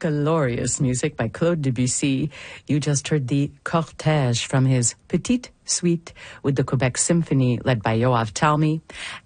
glorious music by Claude Debussy. You just heard the Cortège from his Petite Suite with the Quebec Symphony led by Yoav Talmy.